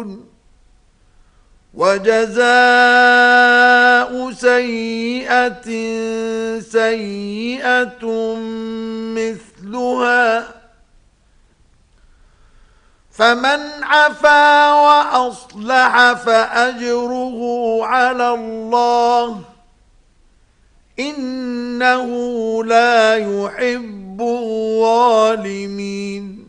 وجزاء سيئة سيئة مثلها فمن عفا وأصلح فأجره على الله إنه لا يحب الظالمين.